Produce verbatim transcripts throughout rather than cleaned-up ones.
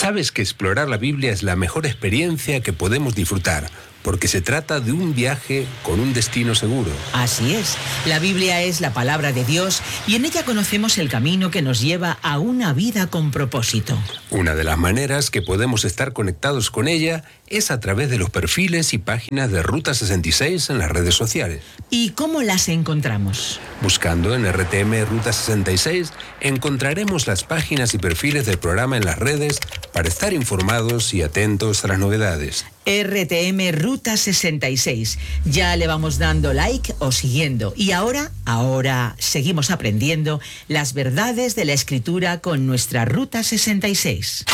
Sabes que explorar la Biblia es la mejor experiencia que podemos disfrutar, porque se trata de un viaje con un destino seguro. Así es, la Biblia es la palabra de Dios y en ella conocemos el camino que nos lleva a una vida con propósito. Una de las maneras que podemos estar conectados con ella es a través de los perfiles y páginas de Ruta sesenta y seis en las redes sociales. ¿Y cómo las encontramos? Buscando en R T M Ruta sesenta y seis encontraremos las páginas y perfiles del programa en las redes para estar informados y atentos a las novedades. R T M Ruta sesenta y seis. Ya le vamos dando like o siguiendo. Y ahora, ahora seguimos aprendiendo las verdades de la Escritura con nuestra Ruta sesenta y seis.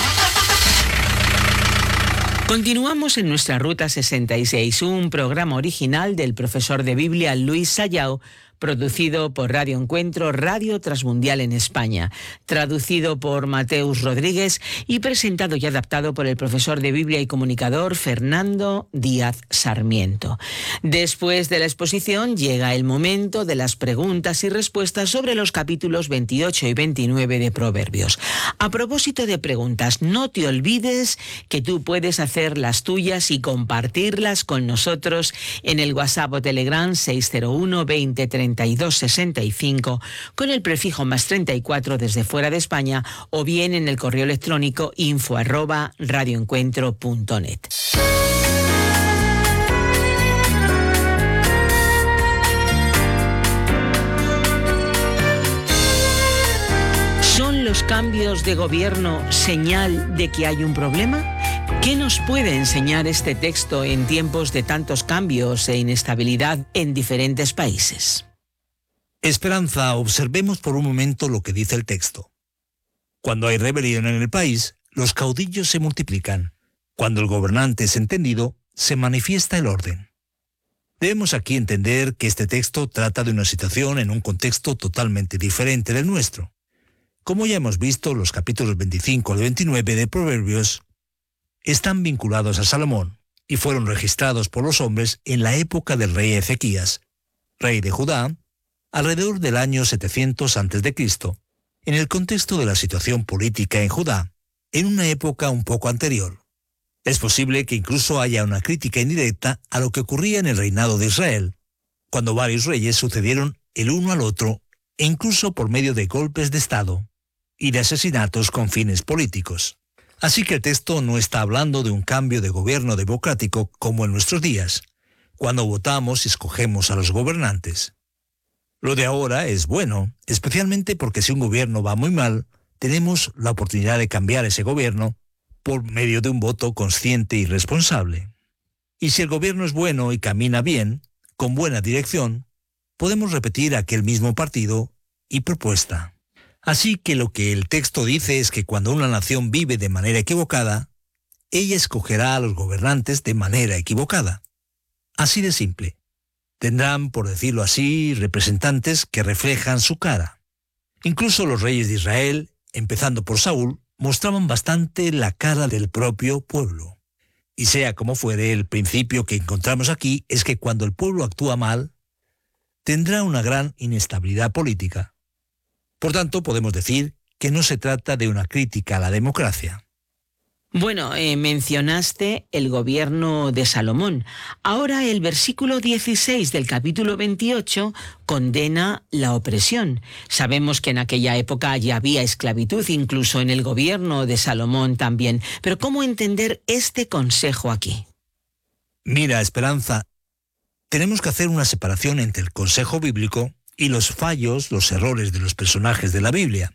Continuamos en nuestra Ruta sesenta y seis, un programa original del profesor de Biblia Luis Sayao, producido por Radio Encuentro, Radio Transmundial en España, traducido por Mateus Rodríguez y presentado y adaptado por el profesor de Biblia y comunicador Fernando Díaz Sarmiento. Después de la exposición llega el momento de las preguntas y respuestas sobre los capítulos veintiocho y veintinueve de Proverbios. A propósito de preguntas, no te olvides que tú puedes hacer las tuyas y compartirlas con nosotros en el WhatsApp o Telegram seis cero uno veinte treinta y dos sesenta y cinco con el prefijo más treinta y cuatro desde fuera de España o bien en el correo electrónico info arroba radioencuentro punto net. ¿Son los cambios de gobierno señal de que hay un problema? ¿Qué nos puede enseñar este texto en tiempos de tantos cambios e inestabilidad en diferentes países? Esperanza, observemos por un momento lo que dice el texto. Cuando hay rebelión en el país, los caudillos se multiplican. Cuando el gobernante es entendido, se manifiesta el orden. Debemos aquí entender que este texto trata de una situación en un contexto totalmente diferente del nuestro. Como ya hemos visto, los capítulos veinticinco al veintinueve de Proverbios están vinculados a Salomón y fueron registrados por los hombres en la época del rey Ezequías, rey de Judá, alrededor del año setecientos antes de Cristo, en el contexto de la situación política en Judá, en una época un poco anterior. Es posible que incluso haya una crítica indirecta a lo que ocurría en el reinado de Israel, cuando varios reyes sucedieron el uno al otro e incluso por medio de golpes de Estado y de asesinatos con fines políticos. Así que el texto no está hablando de un cambio de gobierno democrático como en nuestros días, cuando votamos y escogemos a los gobernantes. Lo de ahora es bueno, especialmente porque si un gobierno va muy mal, tenemos la oportunidad de cambiar ese gobierno por medio de un voto consciente y responsable. Y si el gobierno es bueno y camina bien, con buena dirección, podemos repetir aquel mismo partido y propuesta. Así que lo que el texto dice es que cuando una nación vive de manera equivocada, ella escogerá a los gobernantes de manera equivocada. Así de simple. Tendrán, por decirlo así, representantes que reflejan su cara. Incluso los reyes de Israel, empezando por Saúl, mostraban bastante la cara del propio pueblo. Y sea como fuere, el principio que encontramos aquí es que cuando el pueblo actúa mal, tendrá una gran inestabilidad política. Por tanto, podemos decir que no se trata de una crítica a la democracia. Bueno, eh, mencionaste el gobierno de Salomón. Ahora el versículo dieciséis del capítulo veintiocho condena la opresión. Sabemos que en aquella época ya había esclavitud, incluso en el gobierno de Salomón también. Pero ¿cómo entender este consejo aquí? Mira, Esperanza, tenemos que hacer una separación entre el consejo bíblico y los fallos, los errores de los personajes de la Biblia.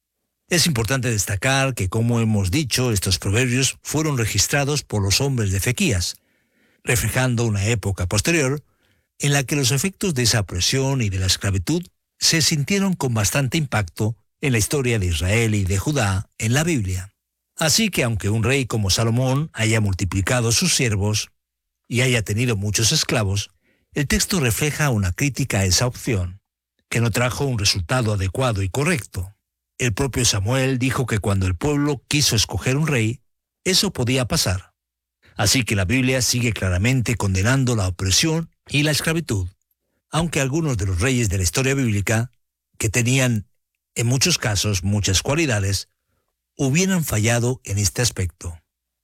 Es importante destacar que, como hemos dicho, estos proverbios fueron registrados por los hombres de Ezequías, reflejando una época posterior en la que los efectos de esa opresión y de la esclavitud se sintieron con bastante impacto en la historia de Israel y de Judá en la Biblia. Así que aunque un rey como Salomón haya multiplicado sus siervos y haya tenido muchos esclavos, el texto refleja una crítica a esa opción, que no trajo un resultado adecuado y correcto. El propio Samuel dijo que cuando el pueblo quiso escoger un rey, eso podía pasar. Así que la Biblia sigue claramente condenando la opresión y la esclavitud, aunque algunos de los reyes de la historia bíblica, que tenían en muchos casos muchas cualidades, hubieran fallado en este aspecto.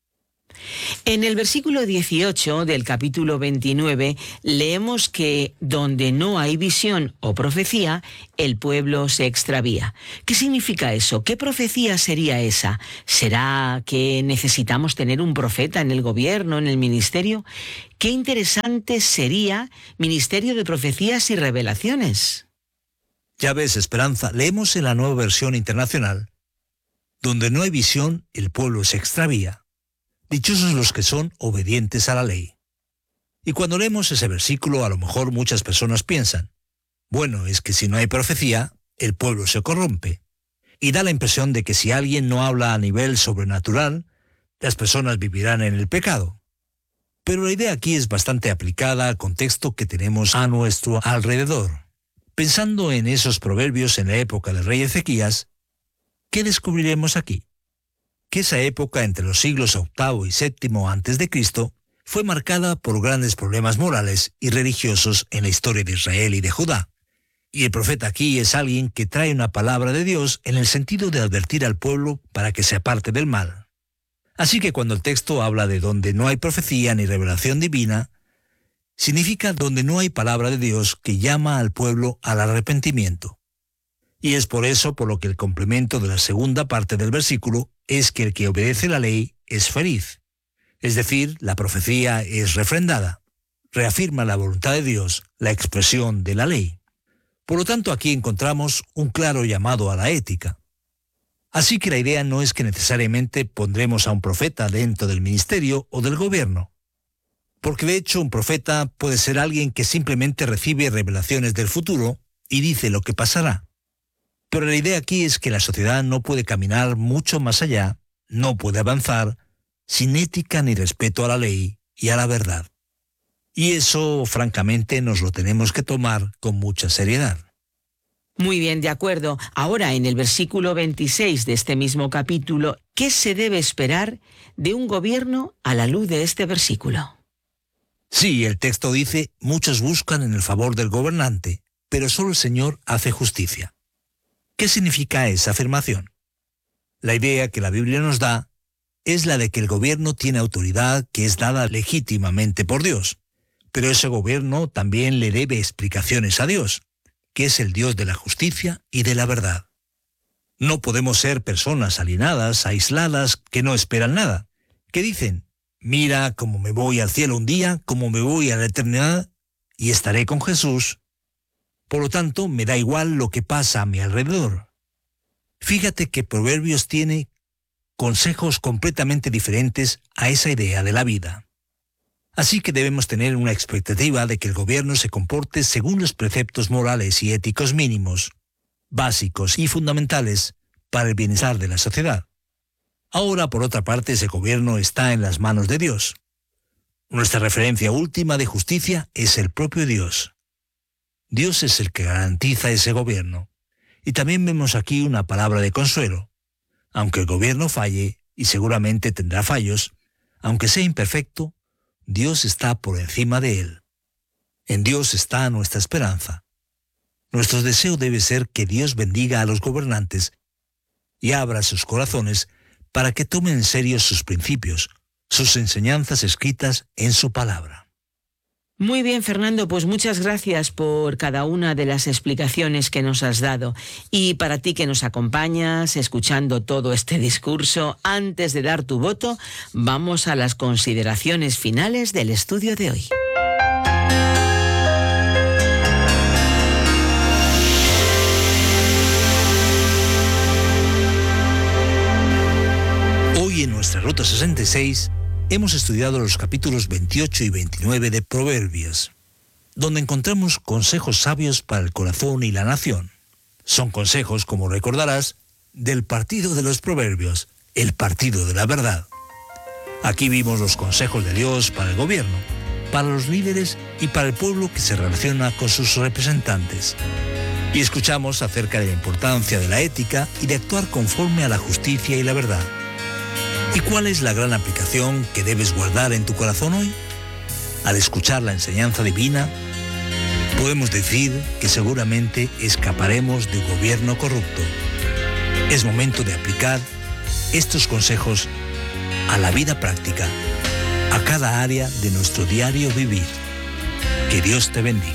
En el versículo dieciocho del capítulo veintinueve leemos que donde no hay visión o profecía, el pueblo se extravía. ¿Qué significa eso? ¿Qué profecía sería esa? ¿Será que necesitamos tener un profeta en el gobierno, en el ministerio? Qué interesante sería ministerio de profecías y revelaciones. Ya ves, Esperanza, leemos en la Nueva Versión Internacional: donde no hay visión, el pueblo se extravía. Dichosos los que son obedientes a la ley. Y cuando leemos ese versículo, a lo mejor muchas personas piensan, bueno, es que si no hay profecía, el pueblo se corrompe. Y da la impresión de que si alguien no habla a nivel sobrenatural, las personas vivirán en el pecado. Pero la idea aquí es bastante aplicada al contexto que tenemos a nuestro alrededor. Pensando en esos proverbios en la época del rey Ezequías, ¿qué descubriremos aquí? Que esa época entre los siglos octavo y séptimo antes de Cristo fue marcada por grandes problemas morales y religiosos en la historia de Israel y de Judá. Y el profeta aquí es alguien que trae una palabra de Dios en el sentido de advertir al pueblo para que se aparte del mal. Así que cuando el texto habla de donde no hay profecía ni revelación divina, significa donde no hay palabra de Dios que llama al pueblo al arrepentimiento. Y es por eso por lo que el complemento de la segunda parte del versículo es que el que obedece la ley es feliz. Es decir, la profecía es refrendada. Reafirma la voluntad de Dios, la expresión de la ley. Por lo tanto, aquí encontramos un claro llamado a la ética. Así que la idea no es que necesariamente pondremos a un profeta dentro del ministerio o del gobierno. Porque de hecho un profeta puede ser alguien que simplemente recibe revelaciones del futuro y dice lo que pasará. Pero la idea aquí es que la sociedad no puede caminar mucho más allá, no puede avanzar, sin ética ni respeto a la ley y a la verdad. Y eso, francamente, nos lo tenemos que tomar con mucha seriedad. Muy bien, de acuerdo. Ahora, en el versículo veintiséis de este mismo capítulo, ¿qué se debe esperar de un gobierno a la luz de este versículo? Sí, el texto dice, muchos buscan en el favor del gobernante, pero solo el Señor hace justicia. ¿Qué significa esa afirmación? La idea que la Biblia nos da es la de que el gobierno tiene autoridad que es dada legítimamente por Dios, pero ese gobierno también le debe explicaciones a Dios, que es el Dios de la justicia y de la verdad. No podemos ser personas alienadas, aisladas, que no esperan nada, que dicen, mira cómo me voy al cielo un día, cómo me voy a la eternidad y estaré con Jesús. Por lo tanto, me da igual lo que pasa a mi alrededor. Fíjate que Proverbios tiene consejos completamente diferentes a esa idea de la vida. Así que debemos tener una expectativa de que el gobierno se comporte según los preceptos morales y éticos mínimos, básicos y fundamentales para el bienestar de la sociedad. Ahora, por otra parte, ese gobierno está en las manos de Dios. Nuestra referencia última de justicia es el propio Dios. Dios es el que garantiza ese gobierno. Y también vemos aquí una palabra de consuelo. Aunque el gobierno falle, y seguramente tendrá fallos, aunque sea imperfecto, Dios está por encima de él. En Dios está nuestra esperanza. Nuestro deseo debe ser que Dios bendiga a los gobernantes y abra sus corazones para que tomen en serio sus principios, sus enseñanzas escritas en su palabra. Muy bien, Fernando, pues muchas gracias por cada una de las explicaciones que nos has dado. Y para ti que nos acompañas, escuchando todo este discurso, antes de dar tu voto, vamos a las consideraciones finales del estudio de hoy. Hoy en nuestra Ruta sesenta y seis hemos estudiado los capítulos veintiocho y veintinueve de Proverbios, donde encontramos consejos sabios para el corazón y la nación. Son consejos, como recordarás, del partido de los Proverbios, el partido de la verdad. Aquí vimos los consejos de Dios para el gobierno, para los líderes y para el pueblo que se relaciona con sus representantes. Y escuchamos acerca de la importancia de la ética y de actuar conforme a la justicia y la verdad. ¿Y cuál es la gran aplicación que debes guardar en tu corazón hoy? Al escuchar la enseñanza divina, podemos decir que seguramente escaparemos de un gobierno corrupto. Es momento de aplicar estos consejos a la vida práctica, a cada área de nuestro diario vivir. Que Dios te bendiga.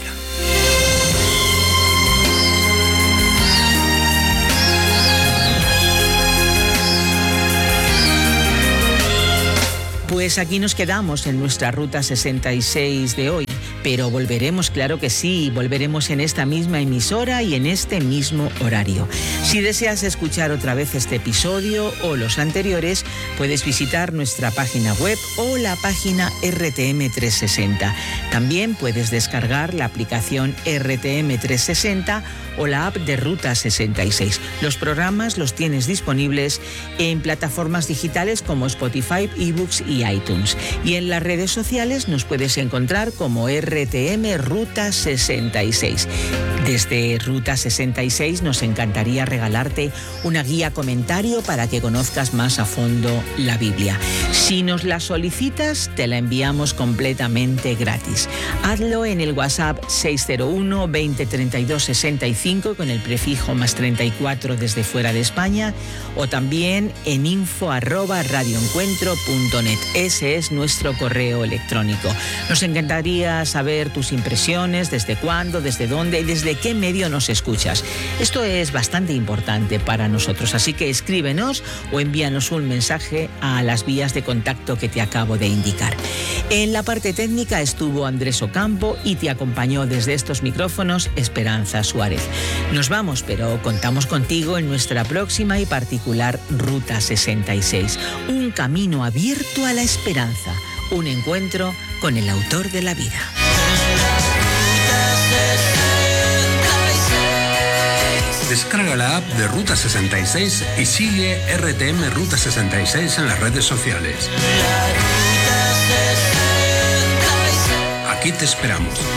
Pues aquí nos quedamos en nuestra Ruta sesenta y seis de hoy, pero volveremos, claro que sí, volveremos en esta misma emisora y en este mismo horario. Si deseas escuchar otra vez este episodio o los anteriores, puedes visitar nuestra página web o la página R T M trescientos sesenta. También puedes descargar la aplicación R T M trescientos sesenta o la app de Ruta sesenta y seis. Los programas los tienes disponibles en plataformas digitales como Spotify, eBooks y iTunes. Y en las redes sociales nos puedes encontrar como R T M Ruta sesenta y seis. Desde Ruta sesenta y seis nos encantaría regalarte una guía comentario para que conozcas más a fondo la Biblia. Si nos la solicitas, te la enviamos completamente gratis. Hazlo en el WhatsApp seis cero uno, veinte, treinta y dos, sesenta y cinco con el prefijo más treinta y cuatro desde fuera de España, o también en info arroba radioencuentro punto net. Ese es nuestro correo electrónico. Nos encantaría saber tus impresiones, desde cuándo, desde dónde y desde qué medio nos escuchas. Esto es bastante importante para nosotros, así que escríbenos o envíanos un mensaje a las vías de contacto que te acabo de indicar. En la parte técnica estuvo Andrés Ocampo y te acompañó desde estos micrófonos Esperanza Suárez. Nos vamos, pero contamos contigo en nuestra próxima y particular Ruta sesenta y seis. Un camino abierto a la esperanza, un encuentro con el autor de la vida. Descarga la app de Ruta sesenta y seis y sigue R T M Ruta sesenta y seis en las redes sociales. Aquí te esperamos.